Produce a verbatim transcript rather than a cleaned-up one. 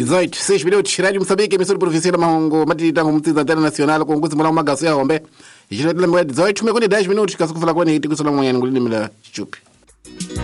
dezoito, seis minutos, Rádio Moçambique, emissora provincial Mahongo, matita com muitos antena nacional, com coisa moral magaço ya hombe. E já lembra dezoito, me com dez minutos, caso que falar com ele, tem que falar amanhã, ngulini mila chupi.